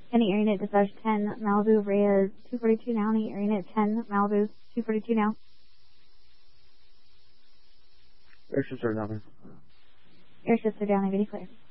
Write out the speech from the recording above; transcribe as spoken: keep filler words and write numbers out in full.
Kenny, area net dispatch ten, Malibu, Rhea two forty-two now. Area net ten, Malibu, two forty-two now. Airships are down. Airships are down, very clear.